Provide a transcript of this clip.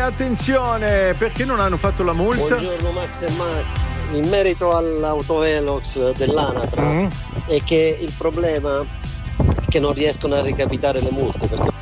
attenzione, perché non hanno fatto la multa? Buongiorno Max e Max, in merito all'autovelox dell'Anatra è che il problema è che non riescono a recapitare le multe, perché